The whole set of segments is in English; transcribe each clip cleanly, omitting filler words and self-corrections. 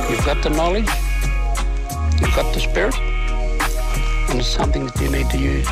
You've got the knowledge, you've got the spirit, and it's something that you need to use.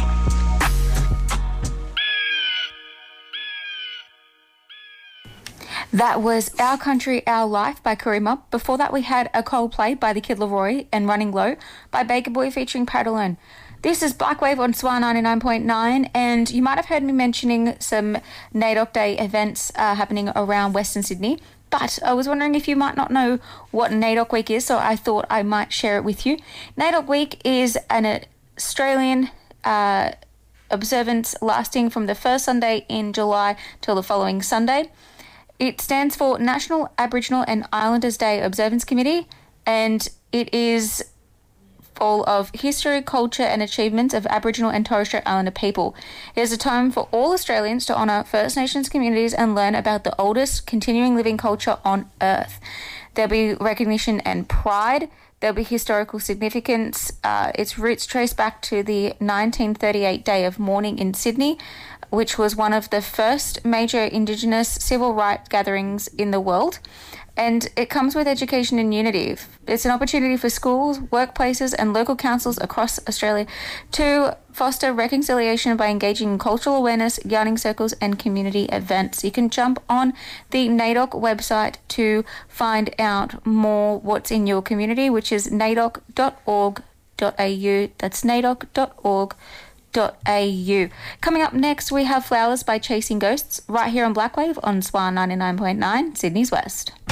That was Our Country, Our Life by Karima. Before that, we had A Coldplay by the Kid Laroi and Running Low by Baker Boy featuring Paddleon. This is Black Wave on SWR 99.9, and you might have heard me mentioning some NAIDOC Day events happening around Western Sydney, but I was wondering if you might not know what NAIDOC Week is, so I thought I might share it with you. NAIDOC Week is an Australian observance lasting from the first Sunday in July till the following Sunday. It stands for National Aboriginal and Islanders Day Observance Committee, and it is full of history, culture and achievements of Aboriginal and Torres Strait Islander people. It is a time for all Australians to honour First Nations communities and learn about the oldest continuing living culture on Earth. There'll be recognition and pride. There'll be historical significance. Its roots trace back to the 1938 Day of Mourning in Sydney, which was one of the first major Indigenous civil rights gatherings in the world. And it comes with education and unity. It's an opportunity for schools, workplaces and local councils across Australia to foster reconciliation by engaging in cultural awareness, yarning circles and community events. You can jump on the NAIDOC website to find out more what's in your community, which is naidoc.org.au. That's naidoc.org.au. Coming up next, we have Flowers by Chasing Ghosts right here on Blackwave on SWR 99.9, Sydney's West.